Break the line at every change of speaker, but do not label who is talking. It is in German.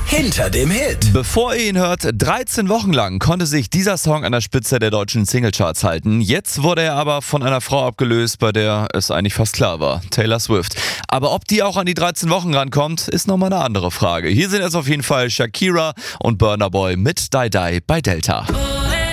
Hinter dem Hit.
Bevor ihr ihn hört, 13 Wochen lang konnte sich dieser Song an der Spitze der deutschen Singlecharts halten. Jetzt wurde er aber von einer Frau abgelöst, bei der es eigentlich fast klar war, Taylor Swift. Aber ob die auch an die 13 Wochen rankommt, ist nochmal eine andere Frage. Hier sind jetzt auf jeden Fall Shakira und Burna Boy mit Die Die bei Delta.